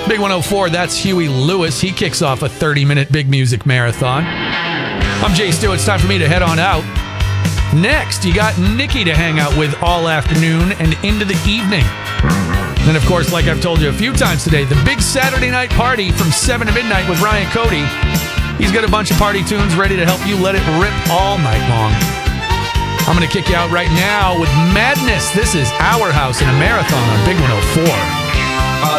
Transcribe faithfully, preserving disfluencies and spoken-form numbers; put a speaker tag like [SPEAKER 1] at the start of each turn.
[SPEAKER 1] Big one oh four, that's Huey Lewis. He kicks off a thirty-minute big music marathon. I'm Jay Stu. It's time for me to head on out. Next, you got Nikki to hang out with all afternoon and into the evening. And of course, like I've told you a few times today, the big Saturday night party from seven to midnight with Ryan Cody. He's got a bunch of party tunes ready to help you let it rip all night long. I'm going to kick you out right now with Madness. This is Our House in a Marathon on Big one oh four.